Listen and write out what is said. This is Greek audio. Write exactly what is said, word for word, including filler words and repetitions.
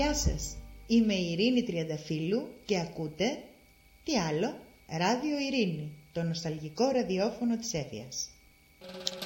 Γεια σας, είμαι η Ειρήνη Τριανταφύλλου και ακούτε τι άλλο, Ράδιο Ειρήνη, το νοσταλγικό ραδιόφωνο της Έφειας.